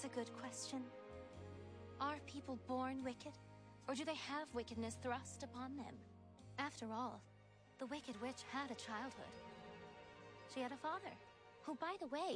That's a good question. Are people born wicked, or do they have wickedness thrust upon them? After all, the Wicked Witch had a childhood. She had a father, who, by the way,